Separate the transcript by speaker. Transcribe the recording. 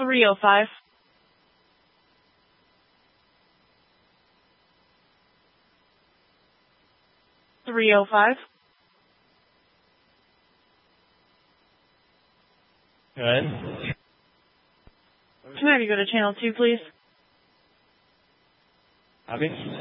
Speaker 1: 305.
Speaker 2: Good.
Speaker 1: Can I have you go to channel 2, please?
Speaker 2: Copy.